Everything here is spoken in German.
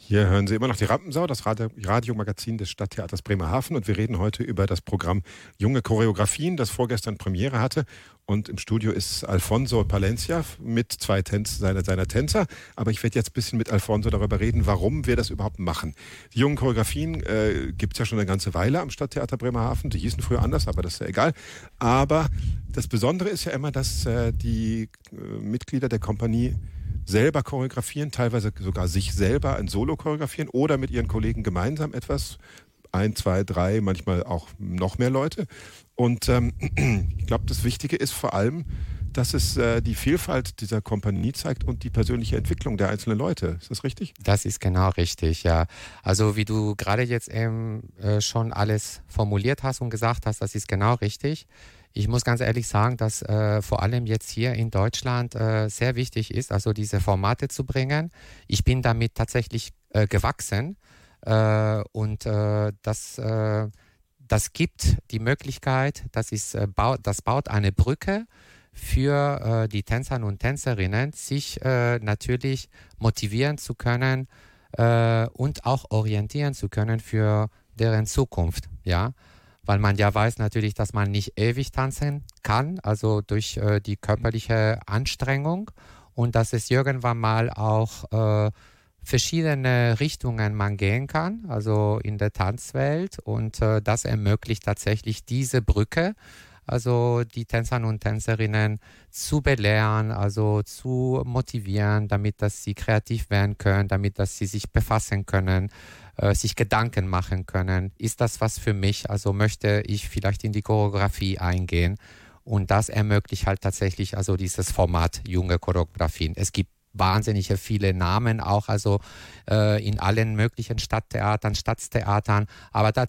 Hier hören Sie immer noch die Rampensau, das Radiomagazin des Stadttheaters Bremerhaven. Und wir reden heute über das Programm Junge Choreografien, das vorgestern Premiere hatte. Und im Studio ist Alfonso Palencia mit zwei seiner Tänzer. Aber ich werde jetzt ein bisschen mit Alfonso darüber reden, warum wir das überhaupt machen. Die Jungen Choreografien gibt es ja schon eine ganze Weile am Stadttheater Bremerhaven. Die hießen früher anders, aber das ist ja egal. Aber das Besondere ist ja immer, dass die Mitglieder der Kompanie selber choreografieren, teilweise sogar sich selber ein Solo choreografieren oder mit ihren Kollegen gemeinsam etwas. 1, 2, 3, manchmal auch noch mehr Leute. Und ich glaube, das Wichtige ist vor allem, dass es die Vielfalt dieser Kompanie zeigt und die persönliche Entwicklung der einzelnen Leute. Ist das richtig? Das ist genau richtig, ja. Also wie du gerade jetzt eben schon alles formuliert hast und gesagt hast, das ist genau richtig. Ich muss ganz ehrlich sagen, dass vor allem jetzt hier in Deutschland sehr wichtig ist, also diese Formate zu bringen. Ich bin damit tatsächlich gewachsen und das gibt die Möglichkeit, das baut eine Brücke für die Tänzer und Tänzerinnen, sich natürlich motivieren zu können und auch orientieren zu können für deren Zukunft, ja. Weil man ja weiß natürlich, dass man nicht ewig tanzen kann, also durch die körperliche Anstrengung und dass es irgendwann mal auch verschiedene Richtungen man gehen kann, also in der Tanzwelt und das ermöglicht tatsächlich diese Brücke, also die Tänzer und Tänzerinnen zu belehren, also zu motivieren, damit dass sie kreativ werden können, damit dass sie sich befassen können, sich Gedanken machen können. Ist das was für mich? Also möchte ich vielleicht in die Choreografie eingehen? Und das ermöglicht halt tatsächlich also dieses Format junge Choreografien. Es gibt wahnsinnig viele Namen auch, also in allen möglichen Stadttheatern, Staatstheatern, aber